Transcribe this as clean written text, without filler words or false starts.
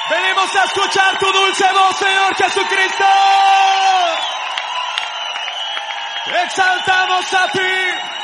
Venimos a escuchar tu dulce voz, Señor Jesucristo. Exaltamos a ti.